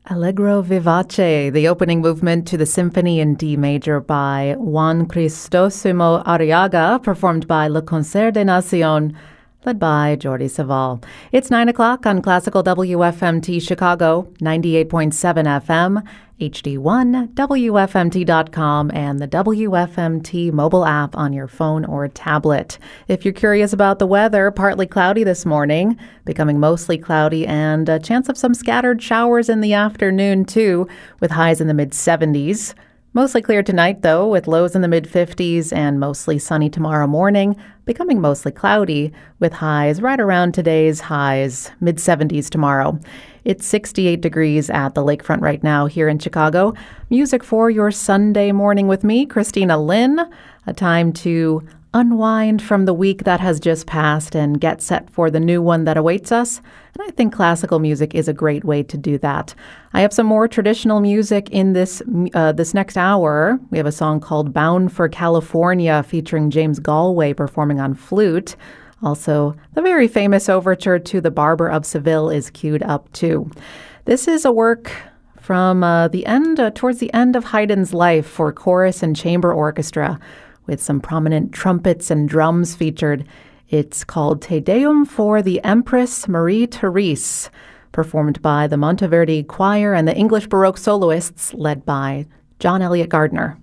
Allegro vivace, the opening movement to the Symphony in D major by Juan Cristosimo Arriaga, performed by Le Concert des Nations, led by Jordi Savall. It's 9 o'clock on Classical WFMT Chicago, 98.7 FM, HD1, WFMT.com, and the WFMT mobile app on your phone or tablet. If you're curious about the weather, partly cloudy this morning, becoming mostly cloudy, and a chance of some scattered showers in the afternoon, too, with highs in the mid-70s. Mostly clear tonight, though, with lows in the mid-50s and mostly sunny tomorrow morning, becoming mostly cloudy with highs right around today's highs, mid-70s tomorrow. It's 68 degrees at the lakefront right now here in Chicago. Music for your Sunday morning with me, Christina Lynn. A time to unwind from the week that has just passed and get set for the new one that awaits us. And I think classical music is a great way to do that. I have some more traditional music in this next hour. We have a song called Bound for California featuring James Galway performing on flute. Also, the very famous overture to The Barber of Seville is queued up too. This is a work from towards the end of Haydn's life for chorus and chamber orchestra, with some prominent trumpets and drums featured. It's called Te Deum for the Empress Marie-Therese, performed by the Monteverdi Choir and the English Baroque soloists led by John Eliot Gardner.